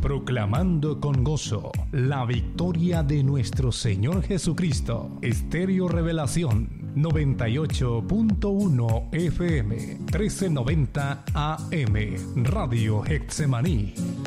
Proclamando con gozo la victoria de nuestro Señor Jesucristo. Estéreo Revelación 98.1 FM 1390 AM. Radio Getsemaní.